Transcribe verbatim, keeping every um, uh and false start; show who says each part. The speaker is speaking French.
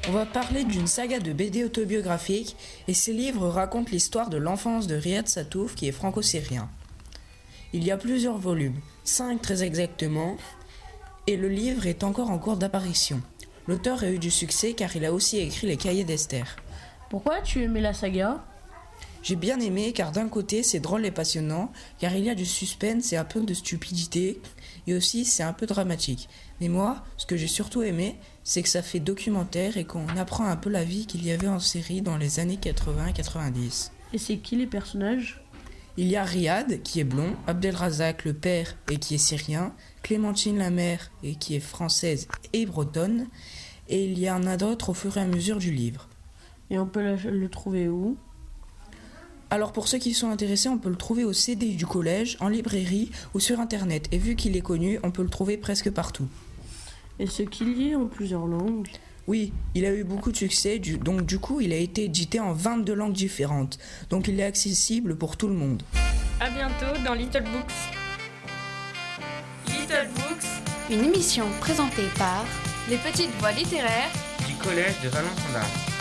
Speaker 1: On va parler d'une saga de B D autobiographique et ces livres racontent l'histoire de l'enfance de Riyad Sattouf qui est franco-syrien. Il y a plusieurs volumes, cinq très exactement, et le livre est encore en cours d'apparition. L'auteur a eu du succès car il a aussi écrit les Cahiers d'Esther.
Speaker 2: Pourquoi tu aimais la saga ?
Speaker 1: J'ai bien aimé car d'un côté c'est drôle et passionnant, car il y a du suspense et un peu de stupidité, et aussi c'est un peu dramatique. Mais moi, ce que j'ai surtout aimé, c'est que ça fait documentaire et qu'on apprend un peu la vie qu'il y avait en Syrie dans les années quatre-vingts quatre-vingt-dix.
Speaker 2: Et c'est qui les personnages ?
Speaker 1: Il y a Riyad qui est blond, Abdelrazak le père et qui est syrien, Clémentine la mère et qui est française et bretonne, et il y en a d'autres au fur et à mesure du livre.
Speaker 2: Et on peut le trouver où ?
Speaker 1: Alors pour ceux qui sont intéressés, on peut le trouver au C D du collège, en librairie ou sur internet. Et vu qu'il est connu, on peut le trouver presque partout.
Speaker 2: Est-ce qu'il y est en plusieurs langues ?
Speaker 1: Oui, il a eu beaucoup de succès, du, donc du coup il a été édité en vingt-deux langues différentes. Donc il est accessible pour tout le monde.
Speaker 3: À bientôt dans Little Books. Little Books,
Speaker 4: une émission présentée par
Speaker 5: les petites voix littéraires
Speaker 6: du collège de Valence-en-Arche.